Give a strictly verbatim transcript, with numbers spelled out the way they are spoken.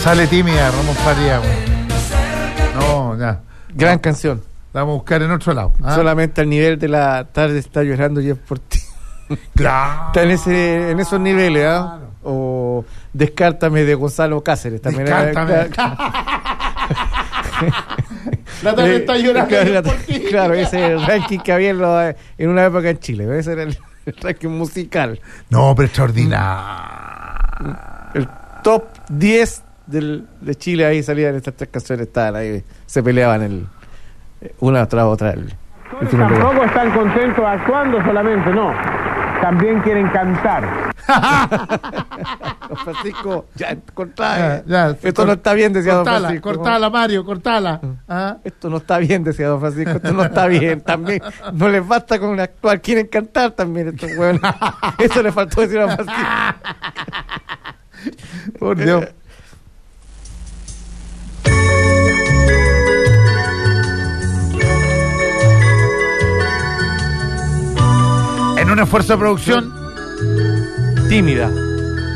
Sale tímida, Ramón Faría, güey. No, ya. Gran no. canción. La vamos a buscar en otro lado. ¿Ah? Solamente al nivel de la tarde está llorando y es por ti. Claro. Está en ese, en esos niveles, ¿ah? ¿eh? O Descártame de Gonzalo Cáceres. También Descártame. Era, claro, la tarde está llorando. Claro, por ti. claro, ese es el ranking que había en, lo, en una época en Chile. Ese era el, el ranking musical. No, pero extraordinario. El top diez del, de Chile, ahí salían estas tres canciones, estaban ahí, se peleaban el, una tras otra. El, el Tampoco están contentos actuando solamente, no. También quieren cantar. Don Francisco, ya, cortá, ya, ya, esto no está bien, decía cortala, Don Francisco. Cortala, Mario, cortala. ¿Ah? Esto no está bien, decía Don Francisco, esto no está bien. También no les basta con actuar, quieren cantar también estos hueones. Eso le faltó decir a Don Francisco. Por Dios. En un esfuerzo de producción Tímida.